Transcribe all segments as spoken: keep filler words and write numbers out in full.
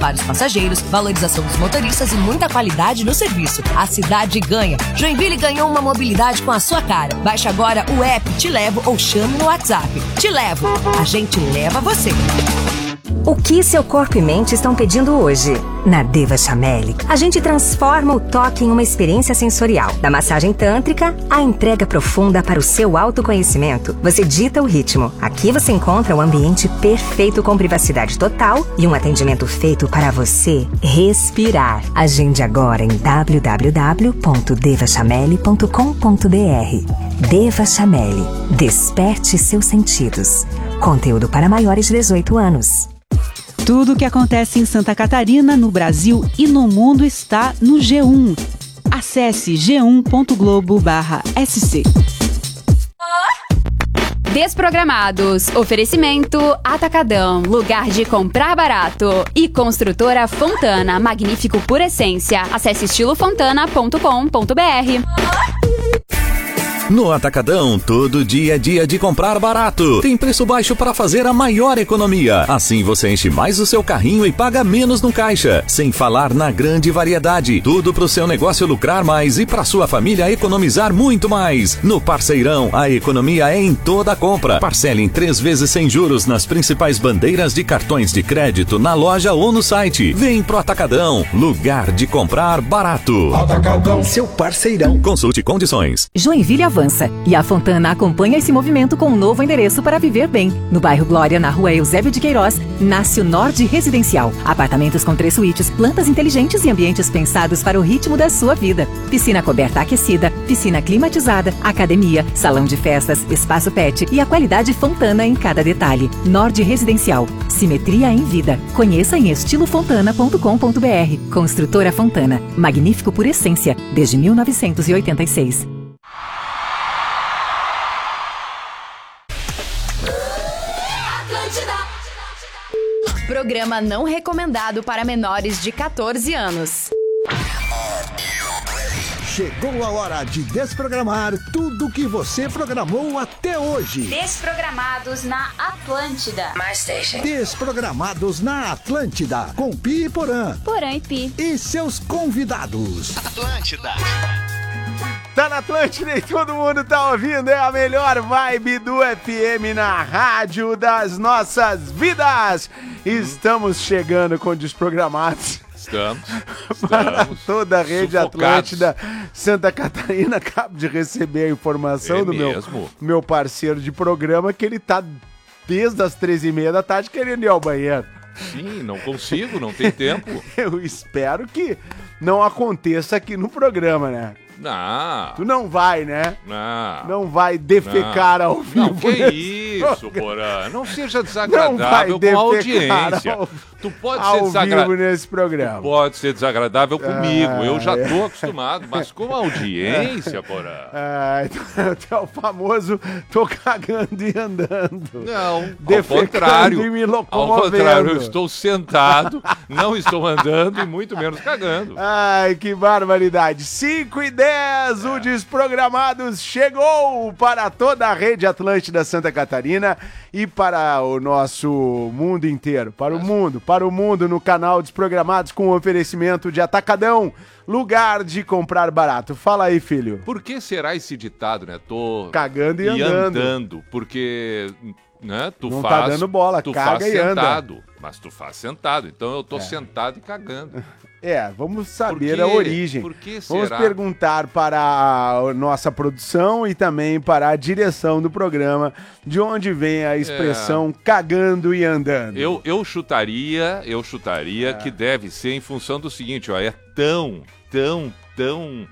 para os passageiros, valorização dos motoristas e muita qualidade no serviço. A cidade ganha. Joinville ganhou uma mobilidade com a sua cara. Baixe agora o app Te Levo ou chame no WhatsApp. Te Levo. A gente leva você. O que seu corpo e mente estão pedindo hoje? Na Deva Chameli, a gente transforma o toque em uma experiência sensorial. Da massagem tântrica à entrega profunda para o seu autoconhecimento, você dita o ritmo. Aqui você encontra um ambiente perfeito com privacidade total e um atendimento feito para você respirar. Agende agora em w w w ponto deva chameli ponto com ponto b r. Deva Chameli. Desperte seus sentidos. Conteúdo para maiores de dezoito anos. Tudo o que acontece em Santa Catarina, no Brasil e no mundo está no G um. Acesse g um ponto globo barra s c. Desprogramados. Oferecimento Atacadão, lugar de comprar barato. E Construtora Fontana, magnífico por essência. Acesse estilo fontana ponto com ponto b r. No Atacadão, todo dia é dia de comprar barato. Tem preço baixo para fazer a maior economia. Assim você enche mais o seu carrinho e paga menos no caixa. Sem falar na grande variedade. Tudo para o seu negócio lucrar mais e para sua família economizar muito mais. No Parceirão, a economia é em toda a compra. Parcele em três vezes sem juros nas principais bandeiras de cartões de crédito na loja ou no site. Vem pro Atacadão, lugar de comprar barato. Atacadão, seu parceirão. Consulte condições. Joinville avança e a Fontana acompanha esse movimento com um novo endereço para viver bem. No bairro Glória, na rua Eusébio de Queiroz, nasce o Nord Residencial. Apartamentos com três suítes, plantas inteligentes e ambientes pensados para o ritmo da sua vida. Piscina coberta aquecida, piscina climatizada, academia, salão de festas, espaço pet e a qualidade Fontana em cada detalhe. Nord Residencial. Simetria em vida. Conheça em estilo fontana ponto com ponto b r. Construtora Fontana. Magnífico por essência. Desde mil novecentos e oitenta e seis. Programa não recomendado para menores de catorze anos. Chegou a hora de desprogramar tudo que você programou até hoje. Desprogramados na Atlântida. My station. Desprogramados na Atlântida, com Pi e Porã. Porã e Pi. E seus convidados. Atlântida. Tá na Atlântida e todo mundo tá ouvindo, é a melhor vibe do F M na rádio das nossas vidas. Estamos chegando com Desprogramados. Estamos, Para estamos toda a rede sufocados. Atlântida Santa Catarina. Acabo de receber a informação É do meu, mesmo? meu parceiro de programa que ele tá desde as treze e meia da tarde querendo ir ao banheiro. Sim, não consigo, não tem tempo. Eu espero que não aconteça aqui no programa, né? Não. Tu não vai, né? Não. Não vai defecar não. ao vivo. Não, que nesse isso, Porã. Não seja Não desagradável vai com a defecar audiência. Ao, tu pode ao ser desagradável. vivo nesse programa. Pode ser desagradável comigo. Ah, Eu já é. tô acostumado, mas com a audiência, Porã. Ah, então, é o famoso tô cagando e andando. Não, Defecando ao contrário. e me Ao locomovendo. contrário, eu estou sentado, não estou andando e muito menos cagando. Ai, que barbaridade. cinco e dez, o Desprogramados chegou para toda a rede Atlântida Santa Catarina e para o nosso mundo inteiro. Para o mundo, para o mundo no canal Desprogramados com oferecimento de Atacadão, lugar de comprar barato. Fala aí, filho. Por que será esse ditado, né? Tô Cagando e, e andando. andando, porque, né, tu Não faz... tá dando bola, tu caga faz e anda. sentado, mas tu faz sentado, então eu tô É. sentado e cagando. É, vamos saber Por quê? a origem. Por que Vamos será? perguntar para a nossa produção e também para a direção do programa de onde vem a expressão cagando e andando. Eu, eu chutaria, eu chutaria que deve ser em função do seguinte, ó, é tão, tão, tão,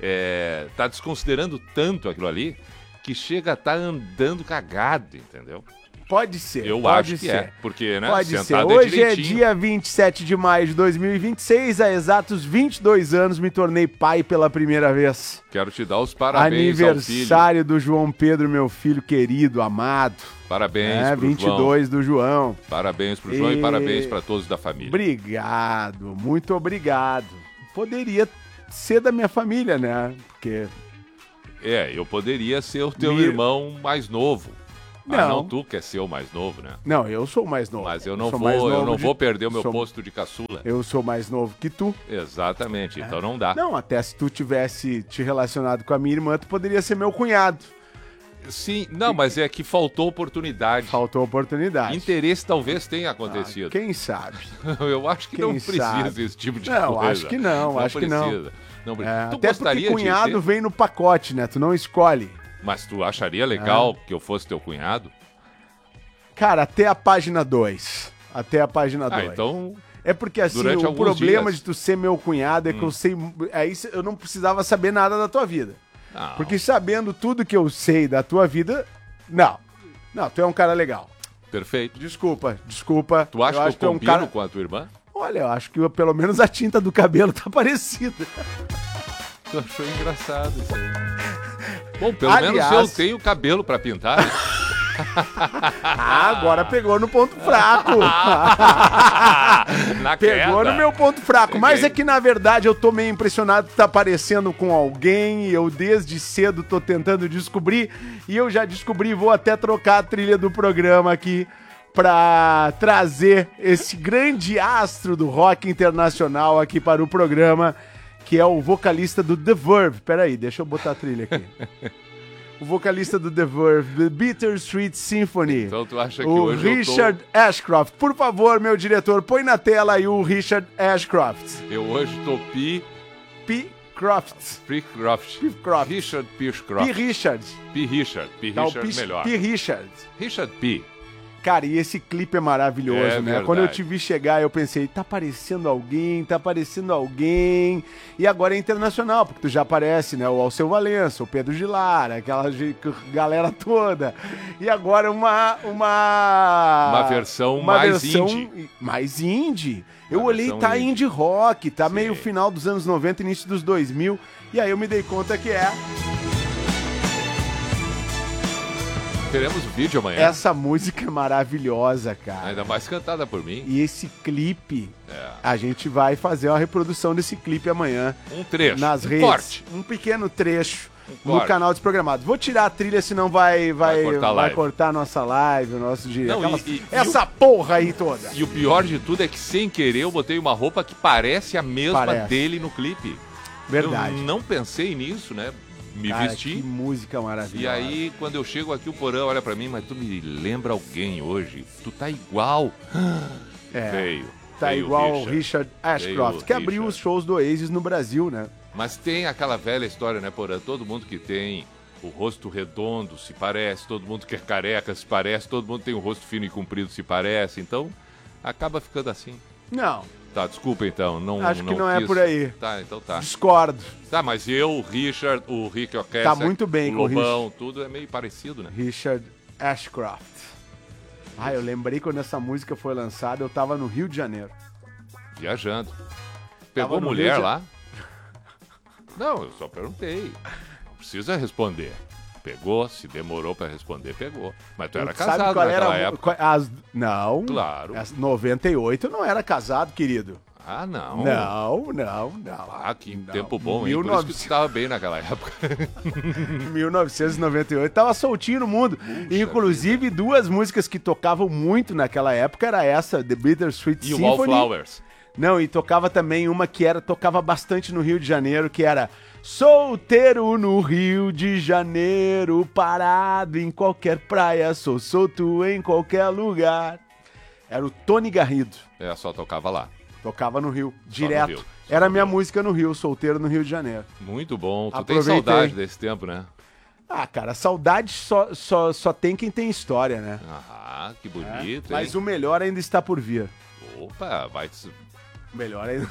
é, tá desconsiderando tanto aquilo ali, que chega a estar andando cagado, entendeu? Pode ser. Eu pode acho que ser. é, porque, né, Pode ser. sentado Hoje é, direitinho. dia vinte e sete de maio de dois mil e vinte e seis, há exatos vinte e dois anos me tornei pai pela primeira vez. Quero te dar os parabéns ao filho. Aniversário do João Pedro, meu filho querido, amado. Parabéns É, pro vinte e dois João. do João. Parabéns pro João e, E- parabéns para todos da família. Obrigado, muito obrigado. Poderia ser da minha família, né? Porque É, eu poderia ser o teu Me- irmão mais novo. Não. Ah, não, tu quer ser o mais novo, né? Não, eu sou o mais novo. Mas eu não sou vou, mais eu novo não de- vou perder o meu sou- posto de caçula. Eu sou mais novo que tu. Exatamente, então não dá. Não, até se tu tivesse te relacionado com a minha irmã, tu poderia ser meu cunhado. Sim, não, mas é que faltou oportunidade. Faltou oportunidade. Interesse talvez tenha acontecido. Ah, quem sabe? Eu acho que Quem não precisa sabe? esse tipo de Não, coisa. acho que não, acho que não. precisa. Não precisa. É, Tu até gostaria porque cunhado de ter? vem no pacote, né? Tu não escolhe. Mas tu acharia legal É. que eu fosse teu cunhado? Cara, até a página dois. Até a página dois. Ah, então... É porque assim, durante o alguns problema dias. de tu ser meu cunhado é que Hum. eu sei. Aí cê- eu não precisava saber nada da tua vida. Não. Porque sabendo tudo que eu sei da tua vida, não. Não, tu é um cara legal. Perfeito. Desculpa, desculpa. Tu acha eu que acho eu tu é um combino cara. com a tua irmã? Olha, eu acho que eu- pelo menos a tinta do cabelo tá parecida. Tu achou engraçado isso aí. Bom, pelo Aliás- menos eu tenho cabelo pra pintar. né? Ah, agora pegou no ponto fraco. Na Pegou queda. no meu ponto fraco. Peguei. Mas é que, na verdade, eu tô meio impressionado que tá aparecendo com alguém. E eu, desde cedo, tô tentando descobrir. E eu já descobri, vou até trocar a trilha do programa aqui pra trazer esse grande astro do rock internacional aqui para o programa, que é o vocalista do The Verve. Peraí, deixa eu botar a trilha aqui. O vocalista do The Verve, The Bittersweet Symphony. Então tu acha que O hoje eu Richard Ashcroft. Por favor, meu diretor, põe na tela aí o Richard Ashcroft. tô... Eu hoje tô P... P. Croft. P. Croft. P. Croft. Richard P. Croft. P. Richard. P. Richard. P. Tá, o Richard P. melhor. P. Richard. Richard P. Cara, e esse clipe é maravilhoso, É né? verdade. Quando eu te vi chegar, eu pensei, tá aparecendo alguém, tá aparecendo alguém. E agora é internacional, porque tu já aparece, né? O Alceu Valença, o Pedro Gilar, aquela ge- galera toda. E agora uma... Uma, Uma versão mais indie. i- Mais indie. Eu Uma olhei, versão tá indie. indie rock, tá Sim. meio final dos anos noventa, início dos dois mil. E aí eu me dei conta que é... Teremos vídeo amanhã. Essa música é maravilhosa, cara. Ainda mais cantada por mim. E esse clipe, É. a gente vai fazer uma reprodução desse clipe amanhã. Um trecho. Nas um redes. corte. Um pequeno trecho Um no corte. canal Desprogramado. Vou tirar a trilha, senão vai, vai, Vai cortar a vai live. cortar a nossa live, o nosso dia. Não, Aquelas- e- e- essa porra aí toda. E o pior de tudo é que, sem querer, eu botei uma roupa que parece a mesma Parece. dele no clipe. Verdade. Eu não pensei nisso, né? Me Cara, vesti. que música maravilhosa. E aí, quando eu chego aqui, o Porã olha pra mim, mas tu me lembra alguém hoje? Tu tá igual. É, Veio. tá veio igual o Richard. Richard Ashcroft, Veio que abriu Richard. os shows do Oasis no Brasil, né? Mas tem aquela velha história, né, Porã? Todo mundo que tem o rosto redondo se parece, todo mundo que é careca se parece, todo mundo tem o rosto fino e comprido se parece, então acaba ficando assim. Não, Tá, desculpa então, não Acho que não é quis. por aí. Tá, então tá. discordo. Tá, mas eu, o Richard, o Rick Orquestra, Tá muito bem o com o Lobão, tudo é meio parecido, né? Richard Ashcroft. Ah, eu lembrei quando essa música foi lançada, eu tava no Rio de Janeiro. Viajando. Pegou Tava no mulher Rio de- lá? Não, eu só perguntei. Não precisa responder. Pegou, se demorou pra responder, pegou. Mas tu era Sabe casado qual naquela era, época. qual- as, não. Claro. As noventa e oito eu não era casado, querido. Ah, não. Não, não, não. Ah, que Não. tempo bom, hein? mil e Por isso que novecentos tu estava bem naquela época. mil novecentos e noventa e oito tava soltinho no mundo. Inclusive, duas músicas que tocavam muito naquela época era essa, The Bittersweet E o Symphony. Wallflowers. Não, e tocava também uma que era tocava bastante no Rio de Janeiro, que era Solteiro no Rio de Janeiro, parado em qualquer praia, sou solto em qualquer lugar. Era o Tony Garrido. É, só tocava lá. Tocava no Rio, no direto. Rio, só Era a no minha Rio. música no Rio, Solteiro no Rio de Janeiro. Muito bom. Tu Aproveitei. tem saudade desse tempo, né? Ah, cara, saudade só, só, só tem quem tem história, né? Ah, que bonito, Mas hein? o melhor ainda está por vir. Opa, vai... O melhor ainda...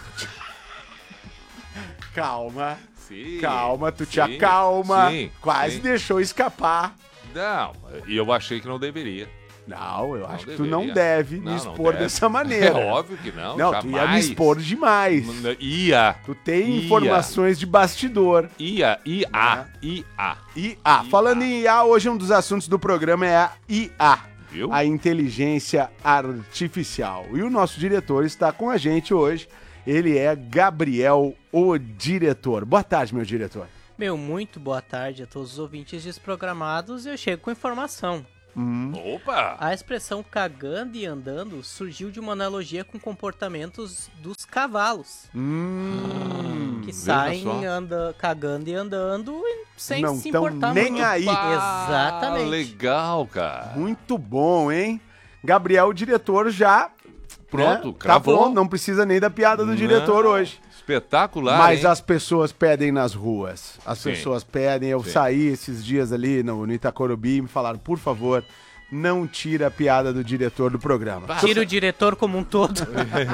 Calma, Sim, calma, tu te sim, acalma. sim, Quase sim. deixou escapar. Não, e eu achei que não deveria. Não, eu Não acho que tu não deveria. deve Não, me não expor deve. dessa maneira. É óbvio que não, Não, tu ia me jamais. expor demais. N- Ia. Tu tem Ia. informações de bastidor. Ia, I A, I A. I A. Falando em I A, hoje um dos assuntos do programa é a I A. Viu? A inteligência artificial. E o nosso diretor está com a gente hoje. Ele é Gabriel, o diretor. Boa tarde, meu diretor. Meu, muito boa tarde a todos os ouvintes desprogramados. Eu chego com informação. Hum. Opa! A expressão cagando e andando surgiu de uma analogia com comportamentos dos cavalos. Hum, que saem anda, cagando e andando e sem não se importar nem muito. aí. Exatamente. Legal, cara. Muito bom, hein? Gabriel, o diretor, já... Pronto, né? cravou. Tá pronto, não precisa nem da piada do Não, diretor hoje. Espetacular, Mas hein? as pessoas pedem nas ruas. As Sim. pessoas pedem. Eu Sim. saí esses dias ali no, no Itacorubi e me falaram, por favor, não tira a piada do diretor do programa. Tira o diretor como um todo.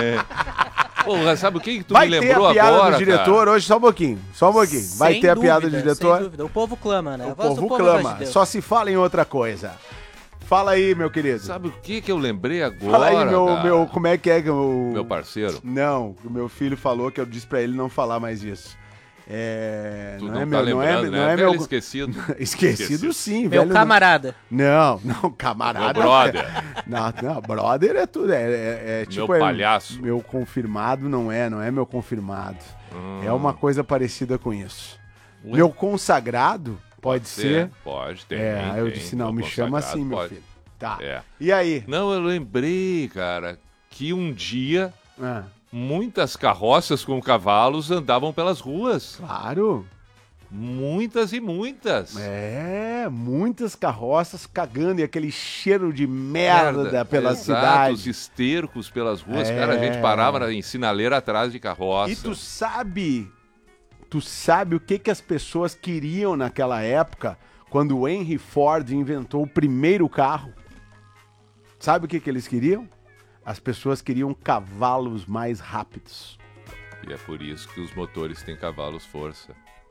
Porra, sabe o que, que tu Vai me ter lembrou a piada agora, do diretor cara? hoje, só um pouquinho. Só um pouquinho. Vai Sem ter a piada dúvida, do diretor. sem dúvida. O povo clama, né? O A voz do povo povo é a voz clama. de Deus. Só se fala em outra coisa. Fala aí, meu querido. Sabe o que, que eu lembrei agora, Fala aí, meu, cara? meu, como é que é que o... Meu parceiro. Não, o meu filho falou que eu disse pra ele não falar mais isso. É... Tu Não, não, é tá meu, não é, lembrando, não né? é Velho meu... esquecido. Esquecido sim, Meu velho. camarada. Não, não, camarada. Meu brother. Não, não, brother é tudo. É, é, é tipo. é- palhaço. meu confirmado não é, não é meu confirmado. Hum. É uma coisa parecida com isso. Ué? Meu consagrado pode, ser. Pode, tem. É, aí eu tem. disse, não, Meu me chama consagrado assim, meu pode. filho. Tá. É. E aí? Não, eu lembrei, cara, que um dia Ah, muitas carroças com cavalos andavam pelas ruas. claro. Muitas e muitas. É, muitas carroças cagando e aquele cheiro de merda, pela Exato, cidade. os estercos pelas ruas. É. Cara, a gente parava na- em sinaleira atrás de carroça. E tu sabe, tu sabe o que que as pessoas queriam naquela época, quando o Henry Ford inventou o primeiro carro? Sabe o que que eles queriam? As pessoas queriam cavalos mais rápidos. E é por isso que os motores têm cavalos força.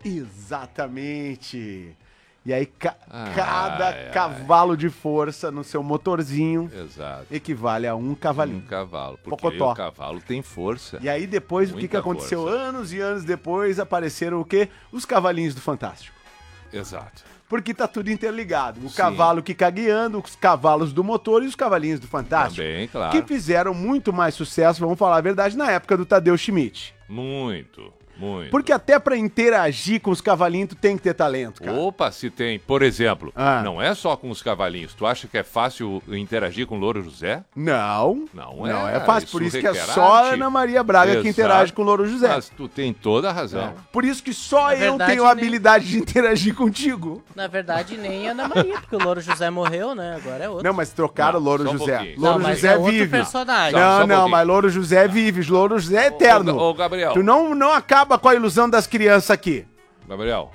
Exatamente. E aí ca- Ai, cada ai. cavalo de força no seu motorzinho Exato. equivale a um cavalinho. Um cavalo. Porque Pocotó. o cavalo tem força. E aí depois, o que, Muita que aconteceu? força. Anos e anos depois apareceram o quê? Os cavalinhos do Fantástico. Exato. Porque tá tudo interligado. O Sim. cavalo que cagueando, os cavalos do motor e os cavalinhos do Fantástico. Também, claro. Que fizeram muito mais sucesso, vamos falar a verdade, na época do Tadeu Schmidt. Muito, muito. Porque até pra interagir com os cavalinhos, tu tem que ter talento, cara. Opa, se tem. Por exemplo, Ah. não é só com os cavalinhos. Tu acha que é fácil interagir com o Louro José? Não, Não, não é. é fácil. Por isso que é requer só a arte. Ana Maria Braga que Exato. interage com o Louro José. Mas tu tem toda a razão. Por isso que só Na eu verdade, tenho a nem- habilidade de interagir contigo. Na verdade, nem Ana Maria, porque o Louro José morreu, né? Agora é outro. Não, mas trocaram Não, o Louro só um José. pouquinho. Louro Não, mas José é outro vive. personagem. Só- Não, só um não, pouquinho. mas Louro José vive. Louro José é eterno. Ô, ô, Gabriel. Tu não, não acaba com a ilusão das crianças aqui. Gabriel,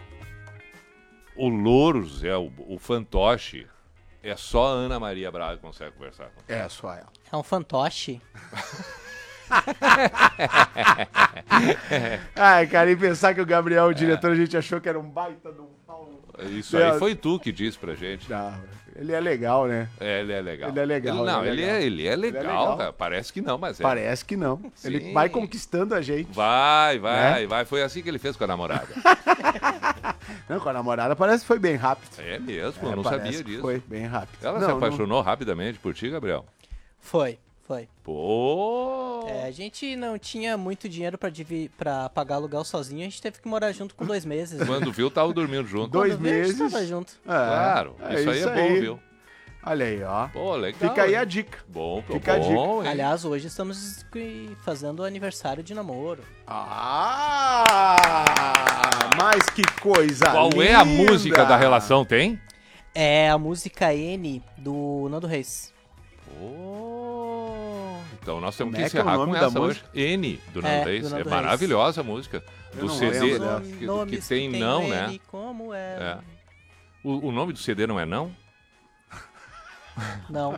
o Louro José, o, o fantoche, é só a Ana Maria Braga que consegue conversar com. É, só ela. É um fantoche. Ai, cara, e pensar que o Gabriel, o diretor, a gente achou que era um baita de um pau. Isso É. aí foi tu que disse pra gente. Não, ele é legal, né? É, ele é legal. Ele é legal, Ele, não, ele é ele, legal. é, ele é legal, legal. cara. Parece que não, mas é. Parece que não. Ele Sim. vai conquistando a gente. Vai, vai, Né? vai. Foi assim que ele fez com a namorada. Não, com a namorada parece que foi bem rápido. É mesmo, É, eu não parece sabia que disso. Foi bem rápido. Ela Não, se não- apaixonou rapidamente por ti, Gabriel? Foi, foi. Pô! É, a gente não tinha muito dinheiro pra, divi- pra pagar aluguel sozinho, a gente teve que morar junto com dois meses. Quando viu, tava dormindo junto. Dois Quando veio, a gente meses. tava junto. É, Claro, é isso aí é bom, viu? Olha aí, ó. Pô, legal. Fica aí hein? a dica. Bom, pô, Fica a bom, hein? Aliás, hoje estamos fazendo aniversário de namoro. Ah! Mas que coisa Qual linda! é a música da relação, tem? É a música N do Nando Reis. Oh, então nós temos Como que é que é o encerrar com nome da essa hoje. música? N do É, Nando Reis. do É Nando Reis. maravilhosa a música. Eu Do não C D lembro dessa. que, que Nomes tem não, né? N como é. É. O, o nome do C D não é não? Não.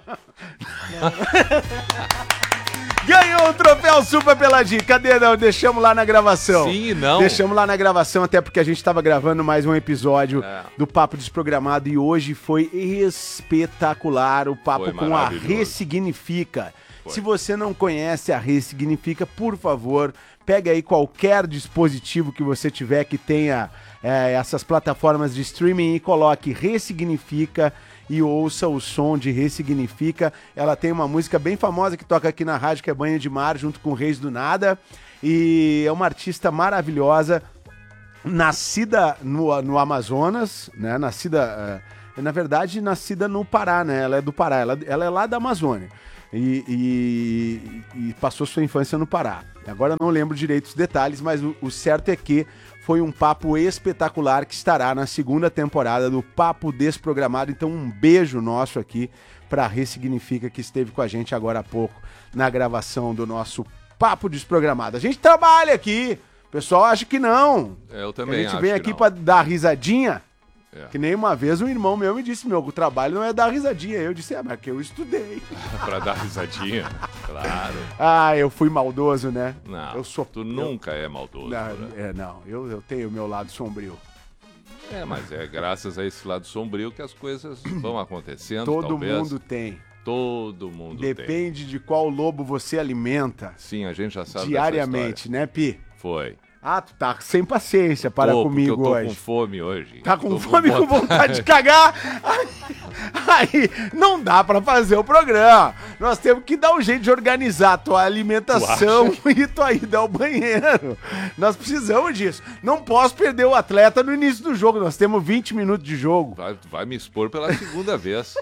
Ganhou o troféu Super Peladinho. Cadê? Não, deixamos lá na gravação. Sim e não. Deixamos lá na gravação, até porque a gente estava gravando mais um episódio É. do Papo Desprogramado e hoje foi espetacular o papo Foi com a maravilhoso. Ressignifica. Foi. Se você não conhece a Ressignifica, por favor, pega aí qualquer dispositivo que você tiver que tenha é, essas plataformas de streaming e coloque Ressignifica e ouça o som de Ressignifica. Ela tem uma música bem famosa que toca aqui na rádio, que é Banho de Mar, junto com Reis do Nada. E é uma artista maravilhosa, nascida no, no Amazonas, né? Nascida na verdade, nascida no Pará, né? Ela é do Pará, ela, ela é lá da Amazônia. E, e, e passou sua infância no Pará. Agora eu não lembro direito os detalhes, mas o, o certo é que foi um papo espetacular que estará na segunda temporada do Papo Desprogramado. Então um beijo nosso aqui para Ressignifica, que esteve com a gente agora há pouco na gravação do nosso Papo Desprogramado. A gente trabalha aqui, o pessoal acha que não. Eu também A gente acho vem que aqui não. para dar risadinha. É. Que nem uma vez um irmão meu me disse, meu, o trabalho não é dar risadinha. Eu disse, é, mas que eu estudei. Pra dar risadinha, claro. Ah, eu fui maldoso, né? Não, eu sou, tu eu, nunca é maldoso. Não, né? é, não, eu, eu tenho o meu lado sombrio. É, mas é graças a esse lado sombrio que as coisas vão acontecendo, Todo talvez. mundo tem. Todo mundo Depende tem. de qual lobo você alimenta. Sim, a gente já sabe diariamente, né, Pi? Foi. Ah, tu tá sem paciência para Tô, comigo eu tô hoje. com fome hoje. Tá com tô fome, com vontade. vontade de cagar? Aí, aí não dá pra fazer o programa. Nós temos que dar um jeito de organizar a tua alimentação e tua ida ao banheiro. Nós precisamos disso. Não posso perder o atleta no início do jogo. Nós temos vinte minutos de jogo. Vai, vai me expor pela segunda vez.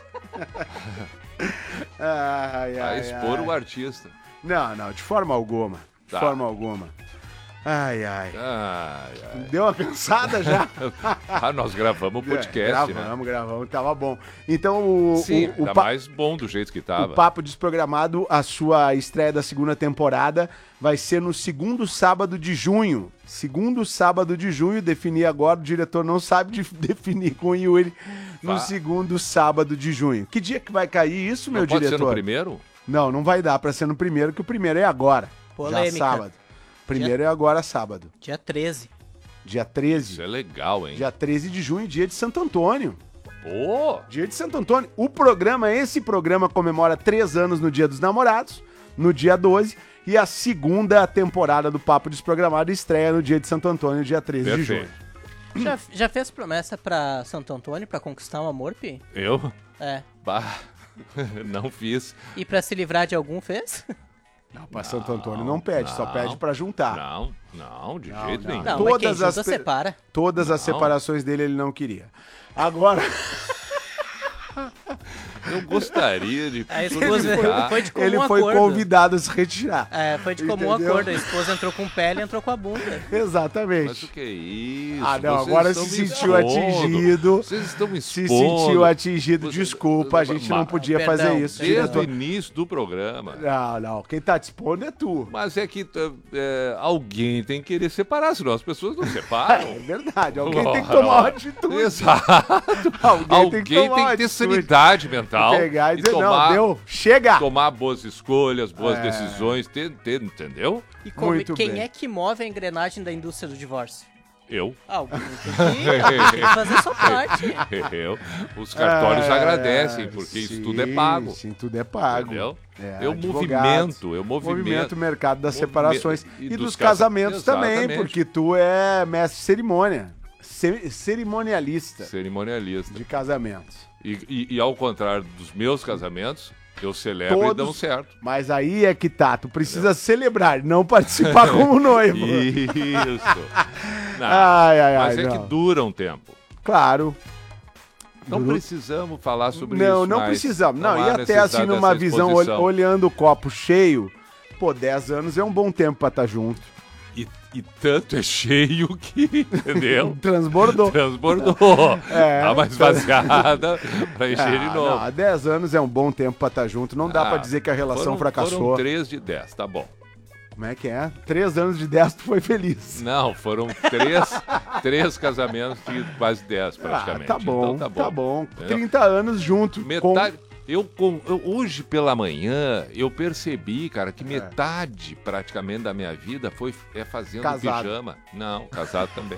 Ai, ai, Vai expor ai. o artista. Não, não, de forma alguma. De Tá. forma alguma. Ai, ai. Ai, ai. Deu uma cansada já? Ah, nós gravamos o podcast, É, né? gravamos, gravamos, tava bom. Então o, Sim, o, o, tá pa- mais bom do jeito que tava. o Papo Desprogramado, a sua estreia da segunda temporada vai ser no segundo sábado de junho. Segundo sábado de junho, definir agora, o diretor não sabe de definir com o Yuri, no Vá. segundo sábado de junho. Que dia que vai cair isso, meu Não pode diretor? ser no primeiro? Não, não vai dar pra ser no primeiro, que o primeiro é agora. Polêmica. Já sábado. Primeiro é agora, sábado. Dia treze. Dia treze. Isso é legal, hein? Dia treze de junho, dia de Santo Antônio. Pô! Dia de Santo Antônio. O programa, esse programa comemora três anos no Dia dos Namorados, no dia doze, e a segunda temporada do Papo Desprogramado estreia no dia de Santo Antônio, dia treze de junho. Perfeito. Já, já fez promessa pra Santo Antônio pra conquistar um amor, Pi? Eu? É. Bah, não fiz. E pra se livrar de algum, fez? Não, pra Santo Antônio não pede, só não. pede pra juntar. Não, não, de Não, jeito não. nenhum. Não, mas quem Todas as junta, pe- separa. Todas as Não. separações dele ele não queria. Agora, Eu gostaria de A esposa solicitar. foi de comum ele foi acordo. convidado a se retirar. É, foi de comum Entendeu? acordo. A esposa entrou com pele e entrou com a bunda. Exatamente. Mas o que é isso? Ah, não, Vocês agora estão se me sentiu expondo. atingido. Vocês estão me Se expondo. sentiu atingido, Você- desculpa, a gente não Mas- podia Perdão, fazer isso. Desde o diretor. início do programa. Não, não, quem tá te expondo é tu. Mas é que é, alguém tem que querer separar, senão as pessoas não separam. É verdade, alguém tem que Ora, tomar uma atitude. Exato. Alguém, Alguém tem que tem tomar que uma ter atitude. sanidade mental. Pegar e dizer, tomar, não, deu, chega. tomar boas escolhas, boas É. decisões, ter, ter, entendeu? E como- Muito quem bem. é que move a engrenagem da indústria do divórcio? Eu. Ah, alguém tem que, tem que fazer sua parte. Eu. Os cartórios É, agradecem, porque isso sim, tudo é pago. Sim, tudo é pago. Entendeu? É, eu advogados, movimento, eu movimento. Movimento o mercado das Movimento- separações e, e dos, dos casa- casamentos também, Exatamente. porque tu é mestre de cerimônia, ce- cerimonialista Cerimonialista. de casamentos. E, e- e ao contrário dos meus casamentos, eu celebro e Todos- dão certo. Mas aí é que tá, tu precisa celebrar, não participar como noivo. Isso. Não, Ai, ai, mas ai, é não. que dura um tempo. Claro. Não Duro- precisamos falar sobre Não, isso. não mas precisamos. Não, há e até necessidade assim numa dessa visão, ol- exposição. olhando o copo cheio, pô, dez anos é um bom tempo pra estar junto. E, e tanto é cheio que, entendeu? Transbordou. Transbordou. É. Dá uma esvaziada pra encher de Ah, novo. não, há dez anos é um bom tempo pra estar junto. Não dá Ah, pra dizer que a relação foram, fracassou. Foram três de dez, tá bom. Como é que é? Três anos de dez tu foi feliz. Não, foram três, três casamentos de quase dez, praticamente. Ah, tá bom, Então, tá tá bom. bom. Entendeu? trinta anos junto. Metade. Eu, com- eu- hoje pela manhã, eu percebi, cara, É. que metade praticamente da minha vida foi é fazendo Casado. pijama. Não, casado também.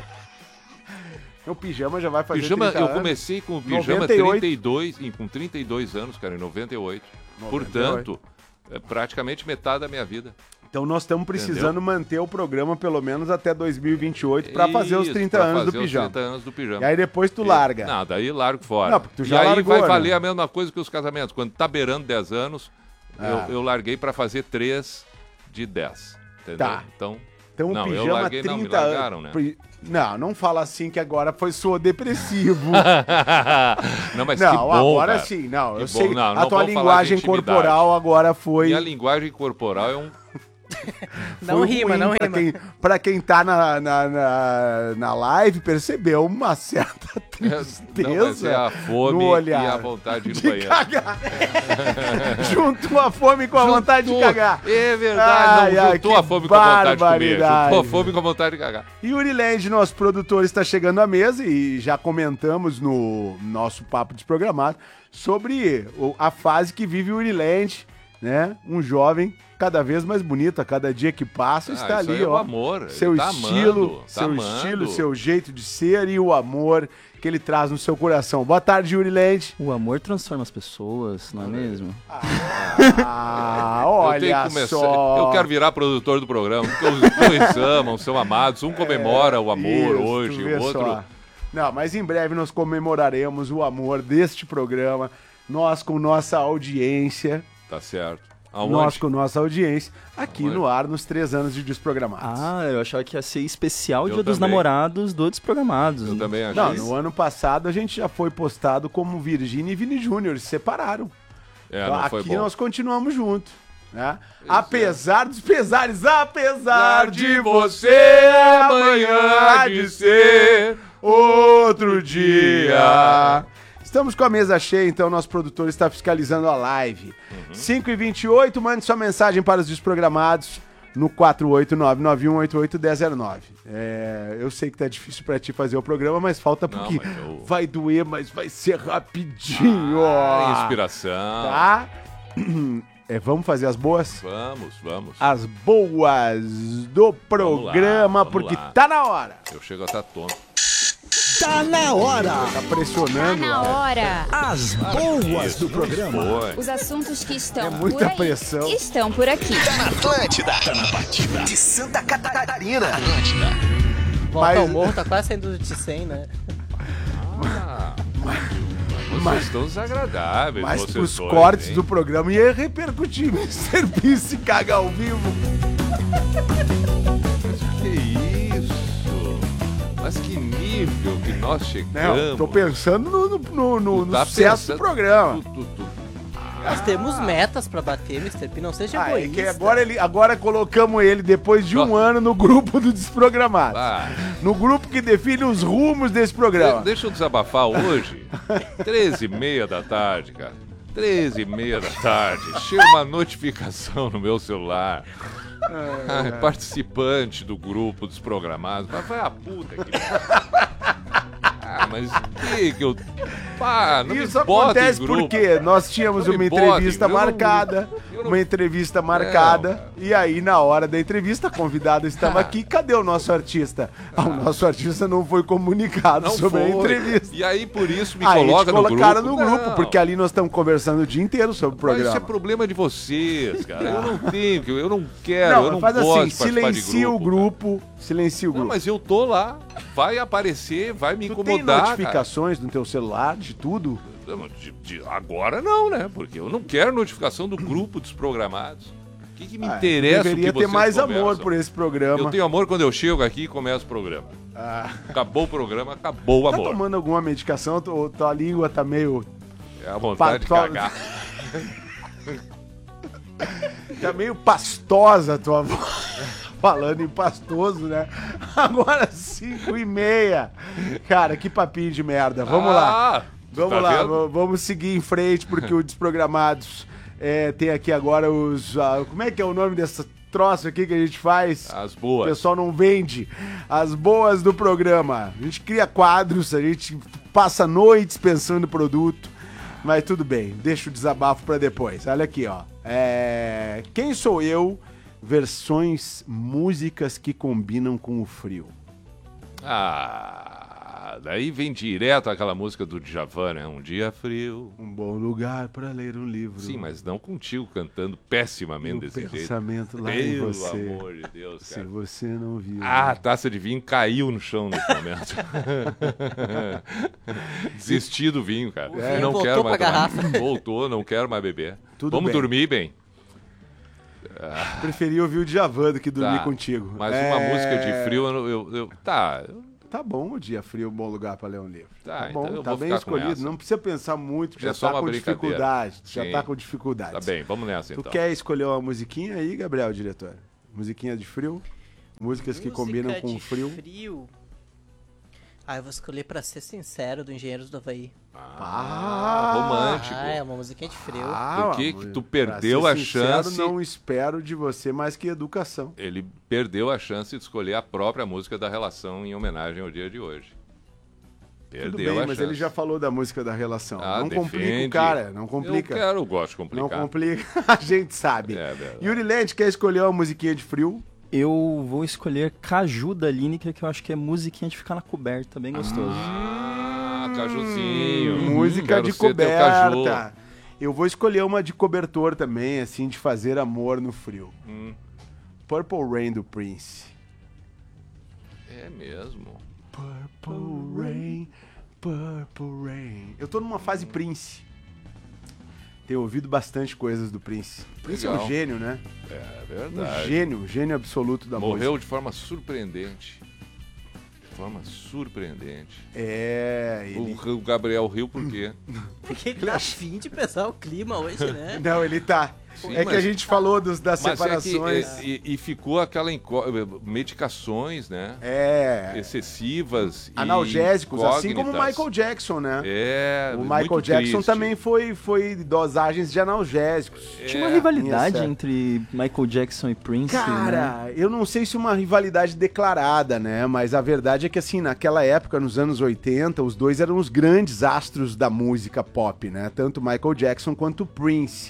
Com... O pijama já vai fazer Pijama, trinta eu anos. comecei com o pijama noventa e oito. trinta e dois, em- com trinta e dois anos, cara, em noventa e oito. noventa e oito. Portanto, é praticamente metade da minha vida. Então nós estamos precisando manter o programa pelo menos até dois mil e vinte e oito pra fazer os Isso, trinta pra anos do fazer os pijama. trinta anos do pijama. E aí depois tu E- larga. Não, daí largo fora. Não, porque tu já e aí largou, vai né? valer a mesma coisa que os casamentos. Quando tá beirando dez anos, Ah. eu, eu larguei pra fazer três de dez. Entendeu? Tá. Então, Então o Não, eu pijama larguei, não, me trinta largaram, anos. né? Pri- Não, não fala assim que agora foi soa depressivo. Não, mas não, que bom, agora cara. sim, não. Que Eu bom. sei. Não, não a tua vamos falar de linguagem intimidade. corporal agora foi. E a linguagem corporal é um... Não foi rima, ruim não pra rima. Quem, pra quem tá na, na, na, na live, percebeu uma certa tristeza Não, mas é a fome no olhar. e a vontade de ir no De banheiro. cagar. Juntou a fome com a vontade de cagar. É verdade, Ai, não ai, juntou que a fome com a vontade de comer. barbaridade. Juntou a fome com a vontade de cagar. Yuri Land, nosso produtor, está chegando à mesa e já comentamos no nosso papo desprogramado sobre o- a fase que vive o Yuri Land, né? Um jovem cada vez mais bonito, a cada dia que passa Ah, está isso ali, aí é o ó. amor, ele Seu tá estilo, amando, tá seu amando. estilo, seu jeito de ser e o amor que ele traz no seu coração. Boa tarde, Yuri Land. O amor transforma as pessoas, não é mesmo? Ah, Eu tenho olha que começar. só. Eu quero virar produtor do programa, porque os dois amam, são amados. Um comemora o amor Isso, tu hoje, vê o outro. só. Não, mas em breve nós comemoraremos o amor deste programa. Nós com nossa audiência. Tá certo. Aonde? Nós com nossa audiência. Aqui Aonde? no ar, nos três anos de Desprogramados. Ah, eu achava que ia ser especial Eu Dia dos também. Namorados do Desprogramados. Eu também achei. Não, no ano passado a gente já foi postado como Virgínia e Vini Júnior. Se separaram. É, Então, não foi aqui bom. nós continuamos juntos. Né? Pois Apesar dos pesares, apesar de de você, você, amanhã há de ser outro dia. Estamos com a mesa cheia, então nosso produtor está fiscalizando a live. Uhum. cinco e vinte e oito, mande sua mensagem para os desprogramados no quatro oito nove nove um oito oito um zero zero nove. É, eu sei que tá difícil para ti fazer o programa, mas falta Não, porque mas eu- vai doer, mas vai ser rapidinho, ó. Ah, inspiração. Tá? É, vamos fazer as boas? Vamos, vamos. As boas do programa, vamos porque lá. tá na hora. Eu chego a estar tonto. Tá na hora. Tá pressionando. Tá na hora. As boas do programa. Foi. Os assuntos que estão É muita por aí pressão. estão por aqui. Atlântida. Tá na batida. De Santa Catarina. Volta Mas- ao morro, tá quase saindo de cem, né? Ah, vocês mas- estão desagradáveis, Mas vocês os dois, cortes hein? do programa ia repercutir. mister P se caga ao vivo. Que isso? Mas que nível que nós Não, chegamos. tô pensando no, no, no, no, Tu tá no sucesso pensando- do programa. Tu- tu- tu- Nós temos metas pra bater, mister P, não seja Ah, é egoísta. que agora, ele, agora colocamos ele, depois de um Nossa. ano, no grupo do Desprogramado. Ah, No grupo que define os rumos desse programa. de- deixa eu desabafar hoje. treze e meia da tarde, cara. treze e meia da tarde. Chega uma notificação no meu celular. Ah, participante do grupo Desprogramados. Mas vai a puta que. Ah, mas que que eu. Pá, não Isso me bota acontece em grupo. porque nós tínhamos Não uma me bota, entrevista eu não- marcada, eu não- uma entrevista marcada, Não, cara. e aí na hora da entrevista a convidada estava Ah. aqui, cadê o nosso artista? Ah, o nosso artista não foi comunicado Não sobre a foi. entrevista. E aí, por isso, me Aí coloca te no colocaram grupo. no grupo, Não. porque ali nós estamos conversando o dia inteiro sobre o Mas programa. isso é problema de vocês, cara. Eu não tenho, eu não quero, Não, eu não faz gosto assim, de participar de silencia o grupo, silencia o Não, grupo. mas eu tô lá. Vai aparecer, vai me Tu tem incomodar. notificações no teu celular de tudo? cara. Não, de- de- agora não, né? Porque eu não quero notificação do grupo Desprogramados. O que, que me Ah, interessa o que deveria ter vocês mais conversam? amor por esse programa. Eu tenho amor quando eu chego aqui e começo o programa. Ah. Acabou o programa, acabou o Tá amor. tomando alguma medicação? Tua, tua língua tá meio... É a vontade de Pa- cagar. Tá meio pastosa a tua voz. Falando em pastoso, né? Agora cinco e meia. Cara, que papinho de merda. Vamos Ah, lá. tu Vamos tá lá, vendo? v- vamos seguir em frente, porque o Desprogramados é, tem aqui agora os... ah, como é que é o nome dessa troço aqui que a gente faz? As O boas. pessoal não vende. As boas do programa. A gente cria quadros, a gente passa noites pensando no produto. Mas tudo bem, deixa o desabafo pra depois. Olha aqui, ó. É... Quem sou eu? Versões, músicas que combinam com o frio. Ah, daí vem direto aquela música do Djavan, né? Um dia frio. Um bom lugar pra ler um livro. Sim, mas não contigo cantando pessimamente o desse jeito. pensamento lá em Pelo você. amor de Deus, Se cara. você não viu. Ah, a taça de vinho caiu no chão nesse momento. Desisti do vinho, cara. vinho não voltou quero mais pra tomar. garrafa. Voltou, não quero mais beber. Tudo Vamos bem. dormir bem. Ah. Preferi ouvir o Djavan do que dormir Tá, contigo. Mas É, uma música de frio, eu, eu, eu- tá, eu- Tá bom o dia frio, um bom lugar pra ler um livro. Tá, Tá, então bom, eu tá vou bem ficar com escolhido. essa. Não precisa pensar muito, É já só tá uma com brincadeira. dificuldade. Já Sim. tá com dificuldade. tá bem, vamos nessa Tu então. quer escolher uma musiquinha aí, Gabriel, diretor? Musiquinha de frio? Músicas que Música combinam com de o frio? frio. Ah, eu vou escolher Pra Ser Sincero, do Engenheiros do Havaí. Ah, romântico. Ah, é uma musiquinha de frio. Ah, Por que amor, que tu pra perdeu ser a sincero, chance? Não espero de você mais que educação. Ele perdeu a chance de escolher a própria música da relação em homenagem ao dia de hoje. Perdeu Tudo bem, a mas chance. ele já falou da música da relação. Ah, não complica o defende. cara, não complica. Eu quero, eu gosto de complicar. Não complica, a gente sabe. É verdade. Yuri Lente, quer escolher uma musiquinha de frio? Eu vou escolher Caju da Lineker, que eu acho que é musiquinha de ficar na coberta, bem gostoso. Ah, cajuzinho. Música Quero de ser teu caju. coberta. Eu vou escolher uma de cobertor também, assim, de fazer amor no frio. Hum, Purple Rain do Prince. é mesmo. Purple Rain, Purple Rain. Eu tô numa fase Prince. Tenho ouvido bastante coisas do Prince. Prince é Legal. um gênio, né? É Um verdade. gênio, gênio absoluto da Morreu música. de forma surpreendente. De forma surpreendente. É, ele... O, o Gabriel riu por quê? Porque ele tá afim de pesar o clima hoje, né? Não, ele tá. Sim, é que mas- a gente falou dos, das Mas é que, separações. é, e, e ficou aquela incó- medicações, né? É. Excessivas e Analgésicos, assim como o incógnitas. Michael Jackson, né? É, O Michael muito Jackson triste. também foi, foi dosagens de analgésicos. Tinha uma É, rivalidade essa- entre Michael Jackson e Prince, né? Cara, eu não sei se uma rivalidade declarada, né? Mas a verdade é que, assim, naquela época, nos anos oitenta, os dois eram os grandes astros da música pop, né? Tanto Michael Jackson quanto Prince.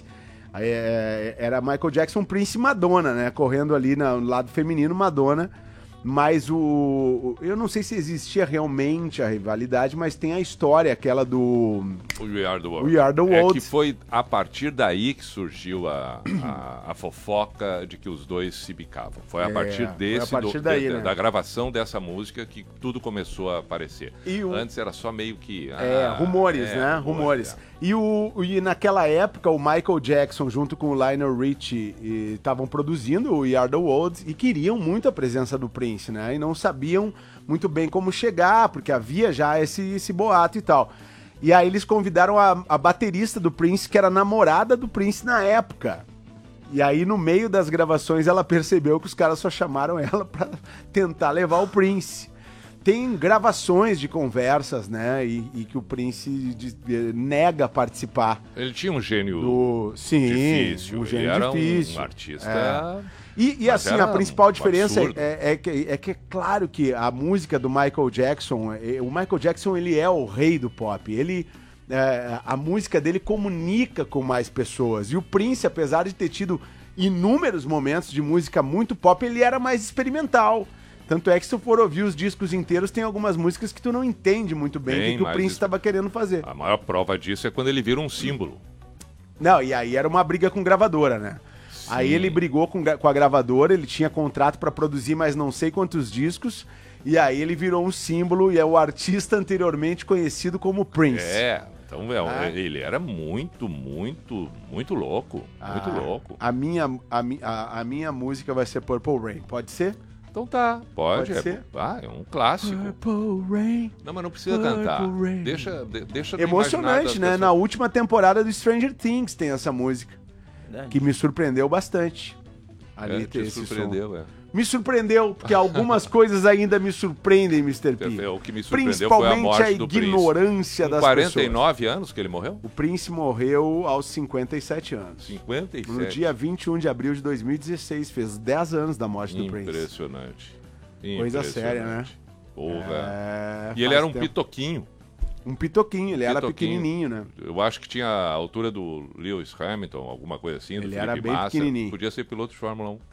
É, era Michael Jackson, Prince e Madonna, né? Correndo ali no lado feminino, Madonna. Mas o, o- eu não sei se existia realmente a rivalidade, mas tem a história, aquela do O We Are the World. We Are the É World. que foi a partir daí que surgiu a, a, a fofoca de que os dois se bicavam. Foi a É, partir foi desse, a partir do- daí, da, né? da gravação dessa música que tudo começou a aparecer. E o- Antes era só meio que... É, ah, rumores, é, né? Rumores. E, o, e naquela época, o Michael Jackson, junto com o Lionel Richie, estavam produzindo o We Are The World e queriam muito a presença do Prince, né? E não sabiam muito bem como chegar, porque havia já esse, esse boato e tal. E aí eles convidaram a, a baterista do Prince, que era namorada do Prince na época. E aí, no meio das gravações, ela percebeu que os caras só chamaram ela pra tentar levar o Prince. Tem gravações de conversas, né? E, e que o Prince de- de- nega participar. Ele tinha um gênio Do... Sim, difícil. um Ele gênio era um difícil. artista... É. E, e Mas assim, era a principal um diferença absurdo. é, é que, é que é claro que a música do Michael Jackson, é- o Michael Jackson, ele é o rei do pop. Ele, é, a música dele comunica com mais pessoas. E o Prince, apesar de ter tido inúmeros momentos de música muito pop, ele era mais experimental. Tanto é que se tu for ouvir os discos inteiros, tem algumas músicas que tu não entende muito bem, Bem o que, que o mais Prince isso. estava querendo fazer. A maior prova disso é quando ele vira um símbolo. Não, e aí era uma briga com gravadora, né? Aí ele brigou com, gra- com a gravadora, ele tinha contrato pra produzir mais não sei quantos discos, e aí ele virou um símbolo e é o artista anteriormente conhecido como Prince. É, então é, Ah. ele era muito, muito, muito louco. Muito Ah, louco. A minha, a, mi- a, a minha música vai ser Purple Rain, pode ser? Então tá, pode. Pode é, ser? Ah, é um clássico. Purple Rain. Não, mas não precisa Purple cantar. Rain. Deixa, de, deixa eu imaginar Emocionante, das né? pessoas. Na última temporada do Stranger Things tem essa música, Verdade. que me surpreendeu bastante. Ali É, ter te esse surpreendeu, som. é. Me surpreendeu, porque algumas coisas ainda me surpreendem, mister P. O que me surpreendeu foi a Principalmente morte a do Prince. ignorância Com das quarenta e pessoas. nove anos que ele morreu? O Prince morreu aos cinquenta e sete anos. cinquenta e sete. No dia vinte e um de abril de dois mil e dezesseis, fez dez anos da morte do Prince. Impressionante. Coisa séria, né? Impressionante. Porra. É, e ele faz era um tempo. pitoquinho. Um pitoquinho, ele era Pitoquinho. pequenininho, né? Eu acho que tinha a altura do Lewis Hamilton, alguma coisa assim, do Ele Felipe era bem Massa. pequenininho. Podia ser piloto de Fórmula um.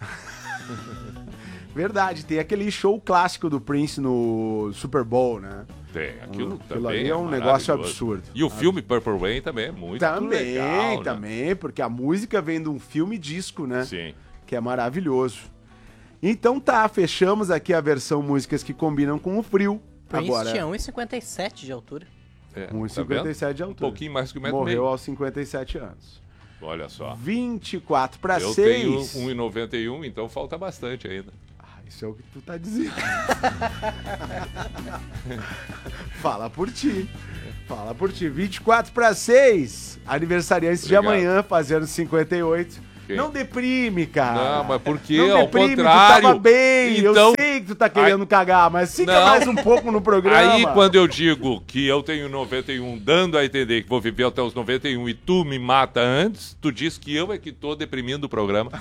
Verdade, tem aquele show clássico do Prince no Super Bowl, né? Tem, aquilo Aquilo também ali é um negócio maravilhoso. absurdo. E o filme Purple Rain também é muito Também, legal, né? também, porque a música vem de um filme disco, né? Sim. Que é maravilhoso. Então tá, fechamos aqui a versão músicas que combinam com o frio. Prince Agora, tinha um e cinquenta e sete de altura. É, um e tá cinquenta e vendo? sete de Um altura. pouquinho mais que um metro e Morreu meio. aos cinquenta e sete anos. Olha só. vinte e quatro para Eu seis. tenho um e noventa e um, então falta bastante ainda. Ah, isso é o que tu tá dizendo. Fala por ti. Fala por ti. vinte e quatro para seis. Aniversariante de amanhã, fazendo cinquenta e oito. Quem? Não deprime, cara. Não, mas por quê? Não Ao deprime, contrário. tu tava bem. Então- Eu sei que tu tá querendo Aí- cagar, mas fica Não. mais um pouco no programa. Aí quando eu digo que eu tenho noventa e um, dando a entender que vou viver até os noventa e um e tu me mata antes, tu diz que eu é que tô deprimindo o programa.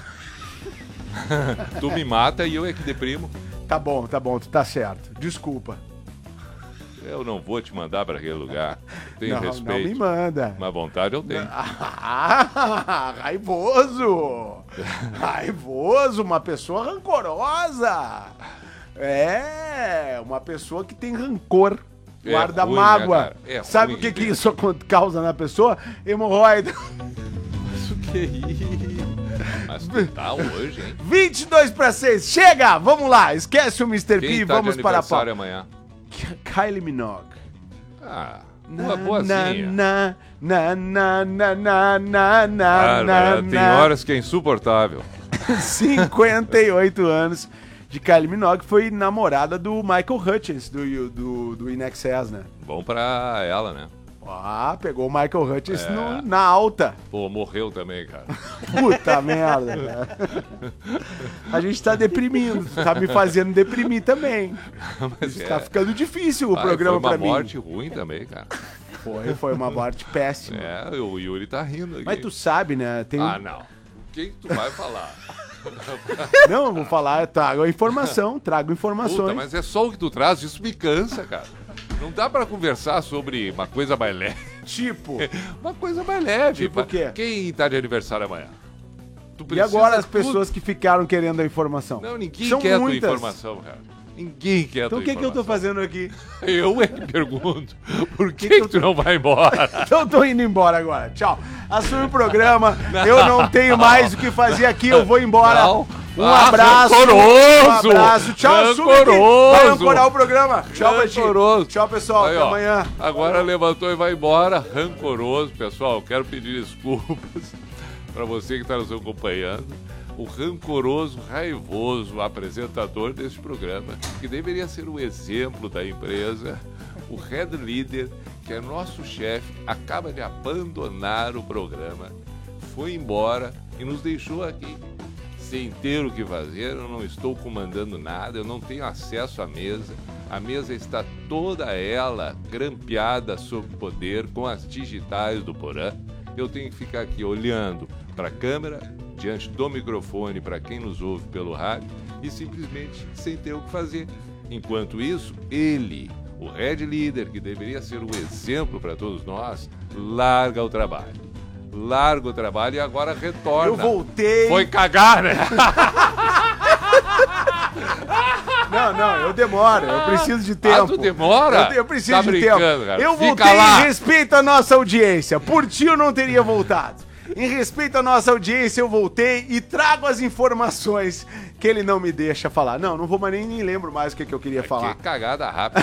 Tu me mata e eu é que deprimo. Tá bom, tá bom, tu tá certo. Desculpa. Eu não vou te mandar para aquele lugar. Tenho Não, respeito. não me manda. Mas vontade eu tenho. Ah, raivoso! Raivoso, uma pessoa rancorosa! É, uma pessoa que tem rancor, É guarda ruim, né, mágoa. cara? É Sabe ruim o que, de que ver. isso causa na pessoa? Hemorroida. Isso que é isso? Mas tu tá hoje, hein? vinte e dois para seis, chega! Vamos lá, esquece o mister P Quem e tá vamos de para a pau. aniversário amanhã? Kylie Minogue. Ah, uma boazinha. Na, na, na, na, na, na, na, Ah, na, tem na. horas que é insuportável. cinquenta e oito anos de Kylie Minogue, foi namorada do Michael Hutchins, do, do, do In Excess, né? Bom pra ela, né? Ah, pegou o Michael Hutchins É. no- na alta. Pô, morreu também, cara. Puta merda, cara. A gente tá deprimindo, tá me fazendo deprimir também. Mas Isso é. tá ficando difícil o Ah, programa foi pra uma mim. morte ruim também, cara. Foi, foi uma morte péssima. É, o Yuri tá rindo aqui. Mas tu sabe, né? Tem um- Ah, não. O que que tu vai falar? Não, eu vou falar, eu trago a informação, trago informações. Puta, mas é só o que tu traz, isso me cansa, cara. Não dá pra conversar sobre uma coisa mais leve. Tipo? Uma coisa mais leve. Tipo o quê? Quem tá de aniversário amanhã? Tu E precisa agora as tudo- pessoas que ficaram querendo a informação? Não, ninguém São quer a tua muitas. informação, cara. Ninguém quer a Então tua o que, que eu tô informação. fazendo aqui? Eu é que pergunto. Por que, que, tu não vai embora? Então eu tô indo embora agora. Tchau. Assume o programa. Eu não tenho mais o que fazer aqui. Eu vou embora. Não. Um Ah, abraço. rancoroso. Um abraço. Tchau, assume aqui. Rancoroso. Vai ancorar o programa. Tchau, pra ti. Rancoroso. Tchau, pessoal. Aí, Até ó, amanhã. Agora levantou e vai embora. Rancoroso, pessoal. Quero pedir desculpas para você que está nos acompanhando. O rancoroso, raivoso apresentador deste programa, que deveria ser o exemplo da empresa, o head leader, que é nosso chefe, acaba de abandonar o programa, foi embora e nos deixou aqui. Sem ter o que fazer, eu não estou comandando nada, eu não tenho acesso à mesa. A mesa está toda ela grampeada sob poder com as digitais do Porã. Eu tenho que ficar aqui olhando para a câmera, diante do microfone para quem nos ouve pelo rádio e simplesmente sem ter o que fazer. Enquanto isso, ele, o head leader, que deveria ser o exemplo para todos nós, larga o trabalho. Larga o trabalho e agora retorna. Eu voltei. Foi cagar, né? Não, não, eu demoro. Eu preciso de tempo. Ah, tu demora? Eu, eu preciso Tá de brincando, tempo. cara. Eu Fica voltei lá. em respeito à nossa audiência. Por ti eu não teria voltado. Em respeito à nossa audiência, eu voltei e trago as informações que ele não me deixa falar. Não, não vou mais nem, nem lembro mais o que, que eu queria falar. Que cagada rápida.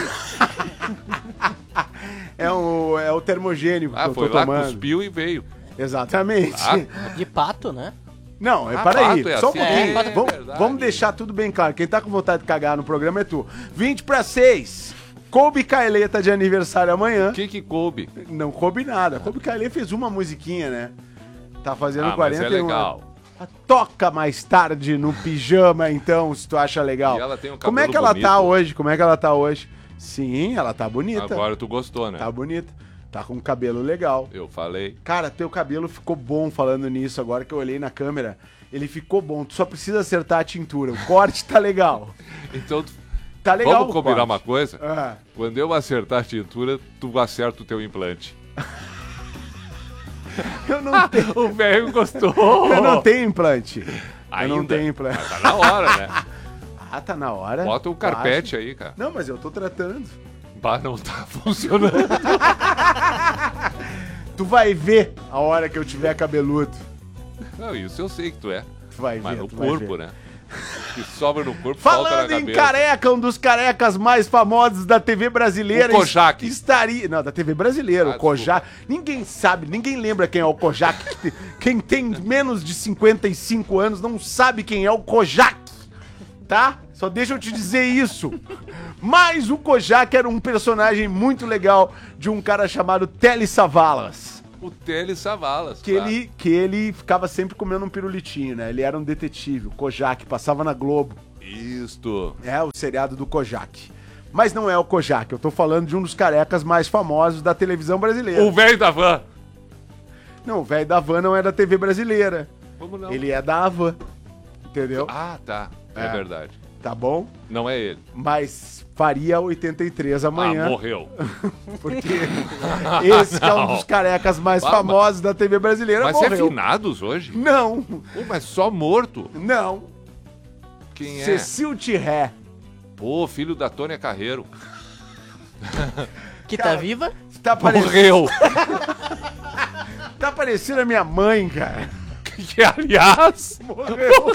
É o, é o termogênico Ah, que eu foi tô lá, tomando. cuspiu e veio. Exatamente. Ah, De pato, né? Não, é Ah, para aí, pato é só um assim, pouquinho. é, vamos, verdade. vamos deixar tudo bem claro. Quem tá com vontade de cagar no programa é tu. vinte para seis. Coube Kailê tá de aniversário amanhã. O que que coube? Não coube nada. Coube Kailê fez uma musiquinha, né? Tá fazendo Ah, mas quarenta é e um. legal. Toca mais tarde no pijama, então, se tu acha legal. E ela tem um Como é cabelo que ela tá bonito. hoje? Como é que ela tá hoje? Sim, ela tá bonita. Agora tu gostou, né? Tá bonita. Tá com um cabelo legal. Eu falei. Cara, teu cabelo ficou bom falando nisso. Agora que eu olhei na câmera, ele ficou bom. Tu só precisa acertar a tintura. O corte tá legal. Então, tu- Tá legal. vamos o combinar corte. uma coisa? Ah, Quando eu acertar a tintura, tu acerta o teu implante. eu não tenho. O velho gostou. Eu não tenho implante. Eu não Ainda? tenho implante. Mas tá na hora, né? Ah, tá na hora. Bota o Tu carpete acha? aí, cara. Não, mas eu tô tratando. Bah, não tá funcionando. Tu vai ver a hora que eu tiver cabeludo. Não, isso eu sei que tu é. Tu vai Mas ver. no tu vai corpo, ver. né? que sobra no corpo, falta na Falando em cabeça. careca, um dos carecas mais famosos da T V brasileira. O Kojak. Estaria. Não, da T V brasileira, Ah, o Kojak. Ninguém sabe, ninguém lembra quem é o Kojak. Quem tem menos de cinquenta e cinco anos não sabe quem é o Kojak. Tá? Só deixa eu te dizer isso. Mas o Kojak era um personagem muito legal de um cara chamado Telly Savalas. O Telly Savalas. Que, claro. ele, que ele ficava sempre comendo um pirulitinho, né? Ele era um detetive, o Kojak, passava na Globo. Isto. É, o seriado do Kojak. Mas não é o Kojak, eu tô falando de um dos carecas mais famosos da televisão brasileira. O velho da van. Não, o velho da van não é da T V brasileira. Como não? Ele é da Havan, entendeu? Ah, tá. É, É. verdade. Tá bom? Não é ele. Mas faria oitenta e três amanhã. Ah, morreu. Porque esse que é um dos carecas mais Ah, famosos da T V brasileira Mas morreu. é finados hoje? Não, Pô, mas só morto? não. Quem é? Cecil Tirré. Pô, filho da Tônia Carreiro. Que Cara, tá viva? Tá parecendo, Morreu. tá parecendo a minha mãe, cara. Que, aliás... Morreu.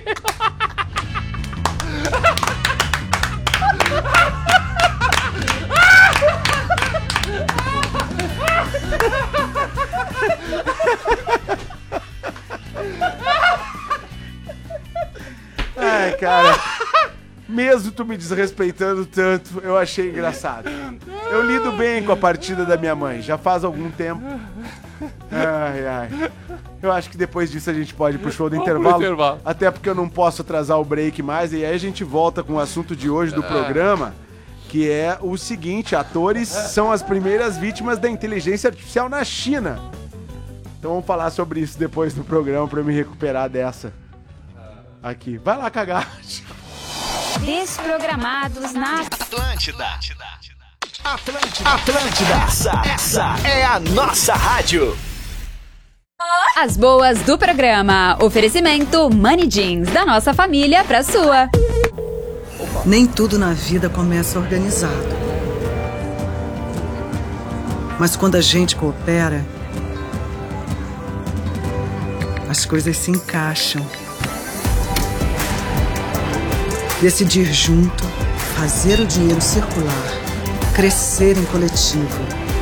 Ai, cara. Mesmo tu me desrespeitando tanto, eu achei engraçado. Eu lido bem com a partida da minha mãe, já faz algum tempo. Ai, ai. Eu acho que depois disso a gente pode ir pro show do Vamos pro intervalo, intervalo. até porque eu não posso atrasar o break mais. E aí a gente volta com o assunto de hoje do programa, que é o seguinte: atores são as primeiras vítimas da inteligência artificial na China. Então vamos falar sobre isso depois do programa pra eu me recuperar dessa. Aqui. Vai lá cagar. Desprogramados na Atlântida. Atlântida. Atlântida. Essa, essa é a nossa rádio. As boas do programa. Oferecimento Money Jeans, da nossa família pra sua. Nem tudo na vida começa organizado. Mas quando a gente coopera, as coisas se encaixam. Decidir junto, fazer o dinheiro circular, crescer em coletivo.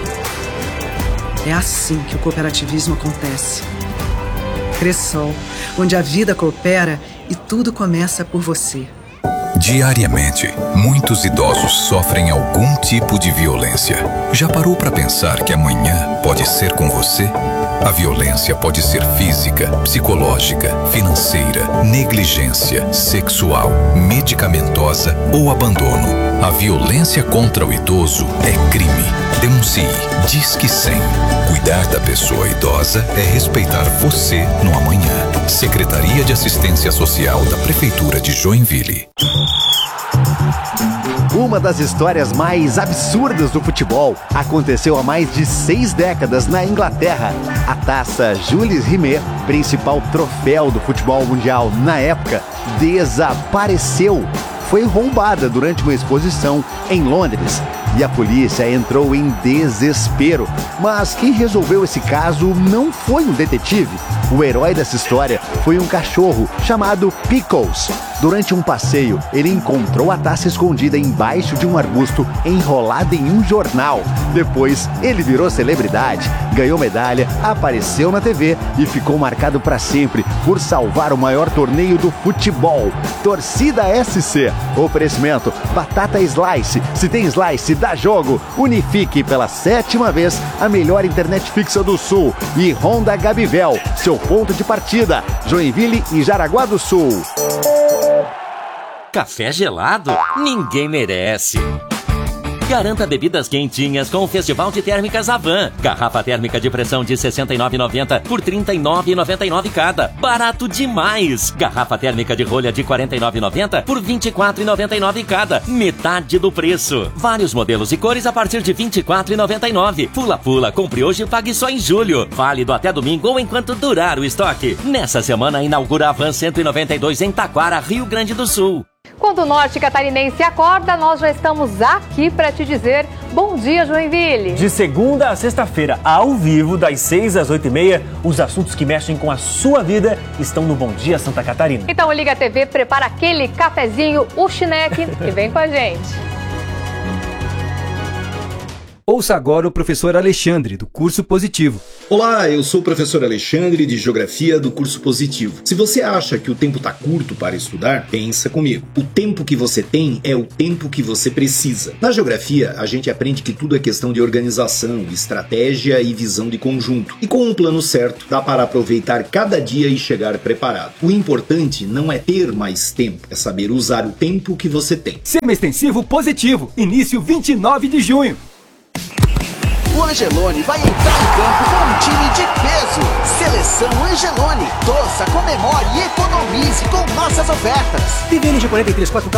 É assim que o cooperativismo acontece. Cressol, onde a vida coopera e tudo começa por você. Diariamente, muitos idosos sofrem algum tipo de violência. Já parou para pensar que amanhã pode ser com você? A violência pode ser física, psicológica, financeira, negligência, sexual, medicamentosa ou abandono. A violência contra o idoso é crime. Denuncie. Disque cem. Cuidar da pessoa idosa é respeitar você no amanhã. Secretaria de Assistência Social da Prefeitura de Joinville. Uma das histórias mais absurdas do futebol aconteceu há mais de seis décadas na Inglaterra. A taça Jules Rimet, principal troféu do futebol mundial na época, desapareceu. Foi roubada durante uma exposição em Londres e a polícia entrou em desespero. Mas quem resolveu esse caso não foi um detetive. O herói dessa história foi um cachorro chamado Pickles. Durante um passeio, ele encontrou a taça escondida embaixo de um arbusto enrolada em um jornal. Depois, ele virou celebridade, ganhou medalha, apareceu na T V e ficou marcado para sempre por salvar o maior torneio do futebol. Torcida S C. Oferecimento Batata Slice. Se tem Slice, dá jogo. Unifique pela sétima vez a melhor internet fixa do Sul. E Honda Gabivel, seu ponto de partida. Joinville e Jaraguá do Sul. Café gelado? Ninguém merece. Garanta bebidas quentinhas com o Festival de Térmicas Havan. Garrafa térmica de pressão de sessenta e nove reais e noventa centavos por trinta e nove reais e noventa e nove centavos cada. Barato demais! Garrafa térmica de rolha de quarenta e nove reais e noventa centavos por vinte e quatro reais e noventa e nove centavos cada. Metade do preço. Vários modelos e cores a partir de vinte e quatro reais e noventa e nove centavos. Pula pula, compre hoje e pague só em julho. Válido até domingo ou enquanto durar o estoque. Nessa semana inaugura a Havan cento e noventa e dois em Taquara, Rio Grande do Sul. Quando o norte catarinense acorda, nós já estamos aqui para te dizer bom dia, Joinville. De segunda a sexta-feira, ao vivo, das seis às oito e meia, os assuntos que mexem com a sua vida estão no Bom Dia Santa Catarina. Então liga a T V, prepara aquele cafezinho, o chineque e vem com a gente. Ouça agora o professor Alexandre, do Curso Positivo. Olá, eu sou o professor Alexandre, de Geografia, do Curso Positivo. Se você acha que o tempo está curto para estudar, pensa comigo. O tempo que você tem é o tempo que você precisa. Na Geografia, a gente aprende que tudo é questão de organização, estratégia e visão de conjunto. E com um plano certo, dá para aproveitar cada dia e chegar preparado. O importante não é ter mais tempo, é saber usar o tempo que você tem. Semi-extensivo Positivo, início vinte e nove de junho. O Angelone vai entrar em campo com um time de peso. Seleção Angelone. Torça, comemore e economize com nossas ofertas. T V N G quarenta e três, quatro K